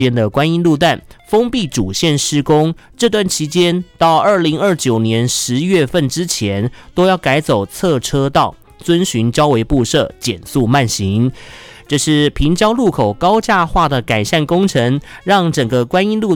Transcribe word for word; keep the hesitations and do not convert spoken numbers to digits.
边的观音路段封闭主线施工，这段期间到二零二九年十月份之前都要改走侧车道，遵循交维布设，减速慢行。这是平交路口高架化的改善工程，让整个观音路